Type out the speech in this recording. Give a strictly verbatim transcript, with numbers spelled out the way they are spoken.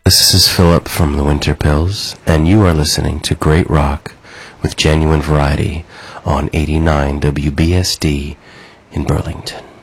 This is Philip from the Winter Pills, and you are listening to Great Rock with Genuine Variety on eighty-nine W B S D in Burlington.